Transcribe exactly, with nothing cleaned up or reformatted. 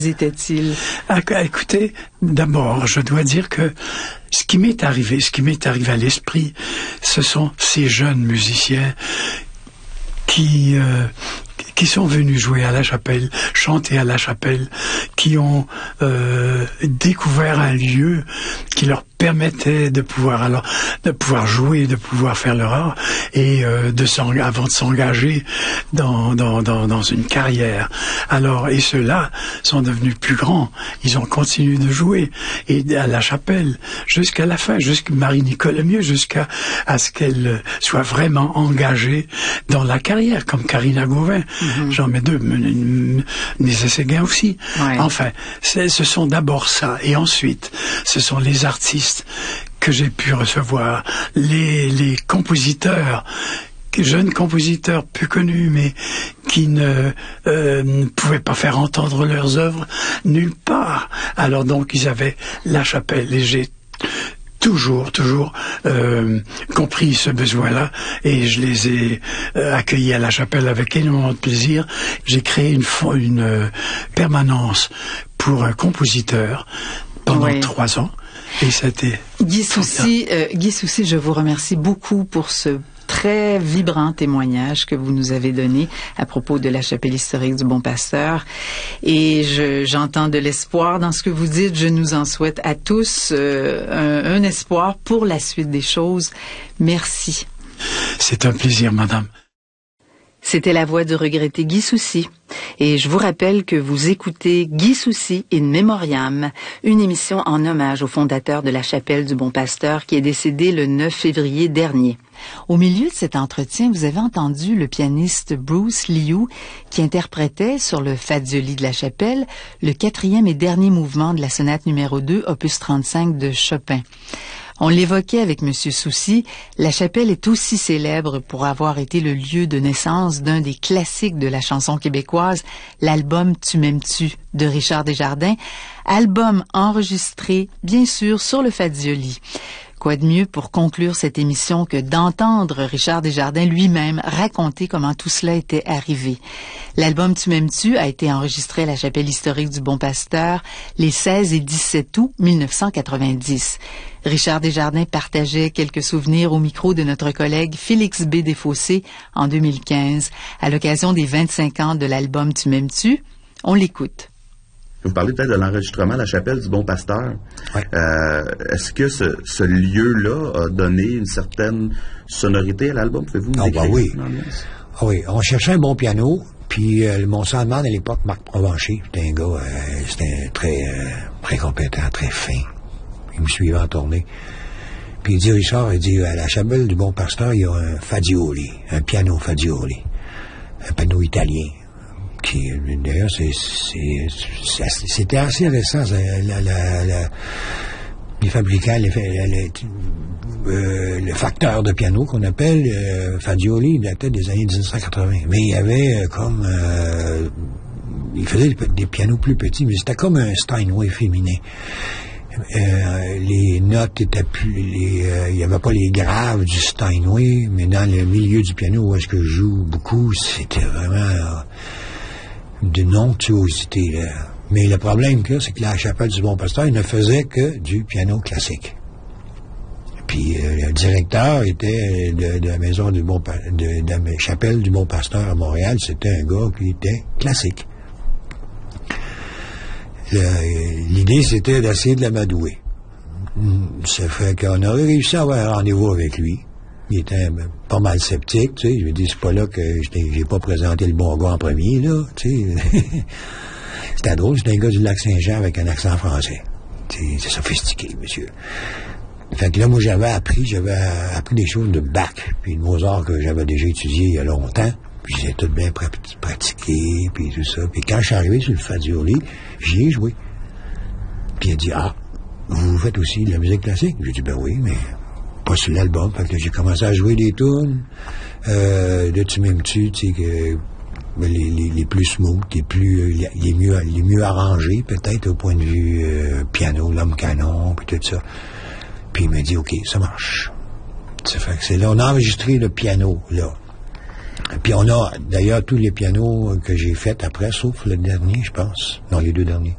était-il? Écoutez, d'abord, je dois dire que ce qui m'est arrivé, ce qui m'est arrivé à l'esprit, ce sont ces jeunes musiciens qui euh, qui sont venus jouer à la chapelle, chanter à la chapelle, qui ont euh, découvert un lieu qui leur permettait de pouvoir alors de pouvoir jouer, de pouvoir faire leur art et euh, de s'eng- avant de s'engager dans, dans dans dans une carrière. Alors et ceux-là sont devenus plus grands. Ils ont continué de jouer et à la chapelle jusqu'à la fin, jusqu'à Marie-Nicole Lemieux, jusqu'à à ce qu'elle soit vraiment engagée dans la carrière, comme Karina Gauvin. Mm-hmm. J'en mets deux, Nessa Séguin aussi. Ouais. Enfin, c'est, ce sont d'abord ça et ensuite ce sont les artistes que j'ai pu recevoir, les, les compositeurs, jeunes compositeurs peu connus, mais qui ne, euh, ne pouvaient pas faire entendre leurs œuvres nulle part. Alors donc, ils avaient la chapelle et j'ai toujours, toujours euh, compris ce besoin-là et je les ai euh, accueillis à la chapelle avec énormément de plaisir. J'ai créé une, une euh, permanence pour un compositeur pendant oui. trois ans. Et ça a été... Guy Soucy, euh, Guy Soucy, je vous remercie beaucoup pour ce très vibrant témoignage que vous nous avez donné à propos de la chapelle historique du Bon Pasteur. Et je, j'entends de l'espoir dans ce que vous dites. Je nous en souhaite à tous euh, un, un espoir pour la suite des choses. Merci. C'est un plaisir, madame. C'était la voix du regretté Guy Soucy. Et je vous rappelle que vous écoutez Guy Soucy in Memoriam, une émission en hommage au fondateur de la chapelle du Bon Pasteur qui est décédé le neuf février dernier. Au milieu de cet entretien, vous avez entendu le pianiste Bruce Liu qui interprétait sur le Fazioli de la chapelle le quatrième et dernier mouvement de la sonate numéro deux, opus trente-cinq de Chopin. On l'évoquait avec M. Soucy, la chapelle est aussi célèbre pour avoir été le lieu de naissance d'un des classiques de la chanson québécoise, l'album Tu m'aimes-tu de Richard Desjardins, album enregistré, bien sûr, sur le Fazioli. Quoi de mieux pour conclure cette émission que d'entendre Richard Desjardins lui-même raconter comment tout cela était arrivé. L'album Tu m'aimes-tu a été enregistré à la chapelle historique du Bon Pasteur les seize et dix-sept août mille neuf cent quatre-vingt-dix. Richard Desjardins partageait quelques souvenirs au micro de notre collègue Félix B. Desfossés en deux mille quinze à l'occasion des vingt-cinq ans de l'album Tu m'aimes-tu. On l'écoute. Vous parlez peut-être de l'enregistrement à la chapelle du Bon Pasteur. Oui. Euh, est-ce que ce, ce lieu-là a donné une certaine sonorité à l'album? Pouvez-vous nous ah, décrire? Ben oui. Ah oui. On cherchait un bon piano, puis euh, mon soundman à l'époque, Marc Provencher, c'était un gars, euh, c'était très, euh, très compétent, très fin. Il me suivait en tournée. Puis il dit, Richard, il dit, à la chapelle du Bon Pasteur, il y a un Fazioli, un piano Fazioli, un piano italien. Qui, d'ailleurs, c'est, c'est, c'est, c'était assez récent. La, la, la, les fabricants, les, les, euh, le facteur de piano qu'on appelle euh, Fazioli, il datait des années dix-neuf cent quatre-vingts. Mais il y avait euh, comme... Euh, il faisait des, des pianos plus petits, mais c'était comme un Steinway féminin. Euh, les notes étaient plus... Les, euh, il n'y avait pas les graves du Steinway, mais dans le milieu du piano où est-ce que je joue beaucoup, c'était vraiment... Euh, d'une onctuosité, là. Mais le problème que c'est que la chapelle du Bon Pasteur, il ne faisait que du piano classique. Puis euh, le directeur était de, de la maison du Bon de, de la chapelle du Bon Pasteur à Montréal, c'était un gars qui était classique. Le, l'idée, c'était d'essayer de l'amadouer. Ça fait qu'on aurait réussi à avoir un rendez-vous avec lui. Il était pas mal sceptique, tu sais. Je lui ai dit, c'est pas là que j'ai pas présenté le bon gars en premier, là, tu sais. C'était drôle, c'était un gars du Lac-Saint-Jean avec un accent français. C'est, c'est sophistiqué, monsieur. Fait que là, moi, j'avais appris, j'avais appris des choses de Bach, puis de Mozart que j'avais déjà étudié il y a longtemps. Puis j'ai tout bien pratiqué, puis tout ça. Puis quand je suis arrivé sur le Fazioli, j'y ai joué. Puis il a dit, ah, vous faites aussi de la musique classique? J'ai dit, ben oui, mais... pas sur l'album, fait que j'ai commencé à jouer des tunes euh, de Tu m'aimes-tu, tu sais, que les, les, les plus smooth, les plus les, les mieux les mieux arrangés, peut-être au point de vue euh, piano, l'homme canon, puis tout ça. Puis il m'a dit, OK, ça marche. Ça fait que c'est là, on a enregistré le piano, là. Puis on a, d'ailleurs, tous les pianos que j'ai faits après, sauf le dernier, je pense. Non, les deux derniers.